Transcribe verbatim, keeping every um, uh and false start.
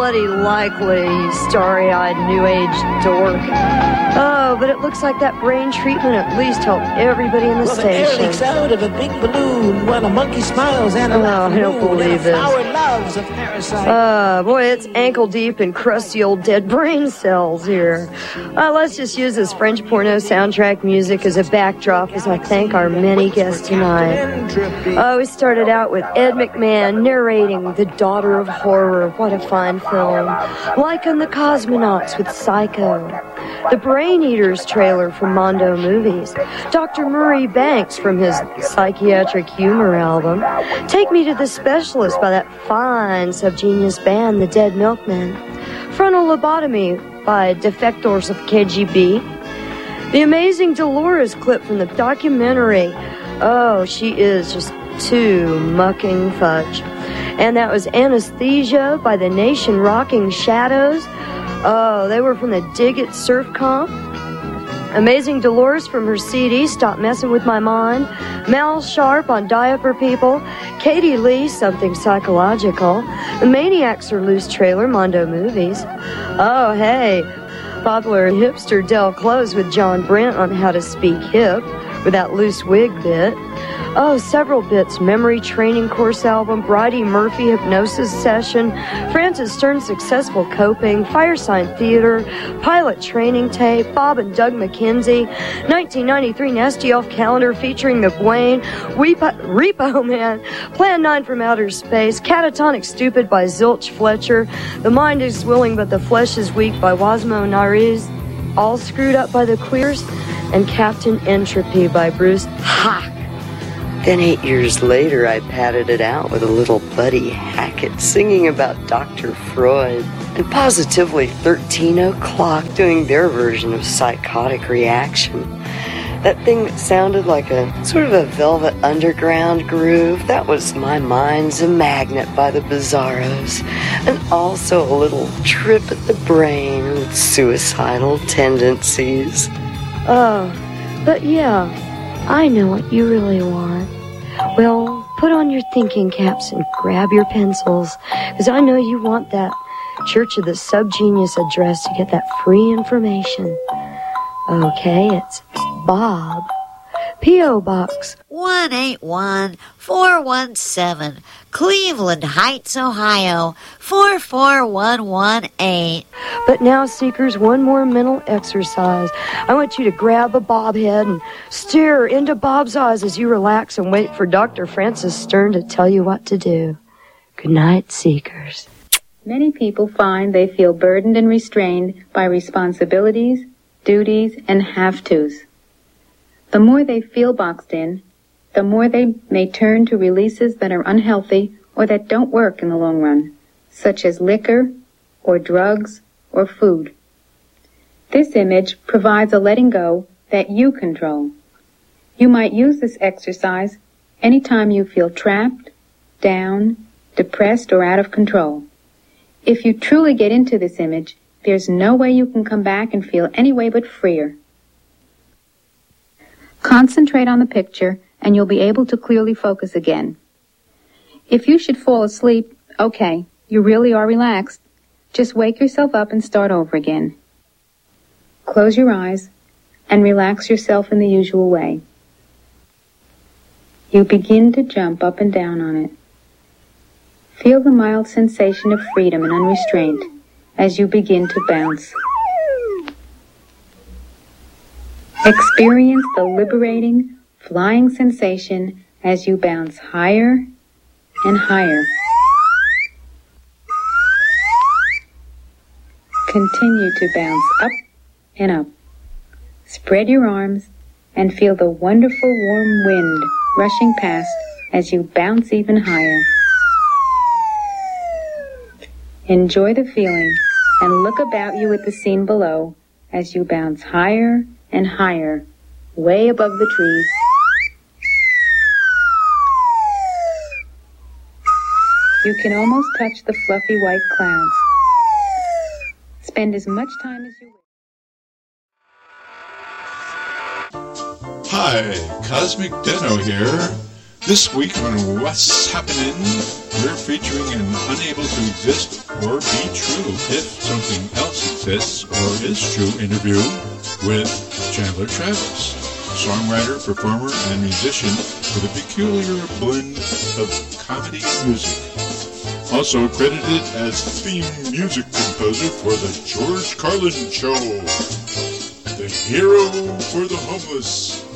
bloody likely, starry-eyed New Age dork. Oh, but it looks like that brain treatment at least helped everybody in the well, station. Well, the air leaks out of a big balloon while a monkey smiles and a Oh, I don't believe this. Flower loves a parasite. Uh, boy, it's ankle deep in crusty old dead brain cells here. Uh, let's just use this French porno soundtrack music as a backdrop as I thank our many guests tonight. Uh, we started out with Ed McMahon narrating The Daughter of Horror. What a fine film. Like on the Cosmonauts with Psycho. The Brain Eaters trailer from Mondo Movies. Doctor Murray Banks from his Psychiatric Humor album. Take Me to the Specialist by that fine subgenius band, The Dead Milkmen. Frontal Lobotomy by Defectors of K G B. The Amazing Dolores clip from the documentary. Oh, she is just too mucking fudge. And that was Anesthesia by The Nation Rocking Shadows. Oh, they were from the Dig It Surf Comp. Amazing Dolores from her C D, Stop Messing With My Mind. Mal Sharp on Diaper People. Katie Lee, Something Psychological. The Maniacs Are Loose trailer, Mondo Movies. Oh, hey, popular hipster Del Close with John Brent on How to Speak Hip with that loose wig bit. Oh, several bits. Memory Training Course album, Bridie Murphy Hypnosis Session, Francis Stern's Successful Coping, Firesign Theater, Pilot Training Tape, Bob and Doug McKenzie, nineteen ninety-three Nasty Elf Calendar featuring the Wayne, Repo, Repo Man, Plan nine from Outer Space, Catatonic Stupid by Zilch Fletcher, The Mind is Willing But the Flesh is Weak by Wasmo Nariz, All Screwed Up by the Queers, and Captain Entropy by Bruce Hack. Then eight years later, I padded it out with a little Buddy Hackett singing about Doctor Freud, and positively thirteen o'clock doing their version of Psychotic Reaction. That thing that sounded like a sort of a Velvet Underground groove, that was My Mind's a Magnet by the Bizarros, and also a little Trip at the Brain with Suicidal Tendencies. Oh, but yeah, I know what you really want. Well, put on your thinking caps and grab your pencils, because I know you want that Church of the Subgenius address to get that free information. Okay, it's Bob. P O. Box one eight one four one seven, Cleveland Heights, Ohio, four four one one eight. But now, seekers, one more mental exercise. I want you to grab a bob head and stare into Bob's eyes as you relax and wait for Doctor Francis Stern to tell you what to do. Good night, seekers. Many people find they feel burdened and restrained by responsibilities, duties, and have-tos. The more they feel boxed in, the more they may turn to releases that are unhealthy or that don't work in the long run, such as liquor or drugs or food. This image provides a letting go that you control. You might use this exercise anytime you feel trapped, down, depressed, or out of control. If you truly get into this image, there's no way you can come back and feel any way but freer. Concentrate on the picture, and you'll be able to clearly focus again. If you should fall asleep, okay, you really are relaxed. Just wake yourself up and start over again. Close your eyes and relax yourself in the usual way. You begin to jump up and down on it. Feel the mild sensation of freedom and unrestraint as you begin to bounce. Experience the liberating, flying sensation as you bounce higher and higher. Continue to bounce up and up. Spread your arms and feel the wonderful warm wind rushing past as you bounce even higher. Enjoy the feeling and look about you at the scene below as you bounce higher and higher, way above the trees. You can almost touch the fluffy white clouds. Spend as much time as you wish. Hi, Cosmic Deno here. This week on What's Happening, we're featuring an unable to exist or be true if something else exists or is true interview with Chandler Travis, songwriter, performer, and musician with a peculiar blend of comedy and music. Also credited as theme music composer for the George Carlin Show, the hero for the homeless,